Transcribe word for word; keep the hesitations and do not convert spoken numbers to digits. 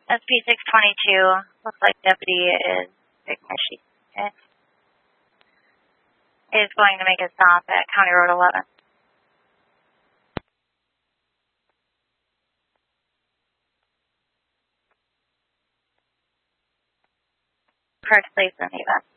S P six twenty-two. Looks like deputy is Big Machine. Okay. Is going to make a stop at County Road eleven. Correct place in the event.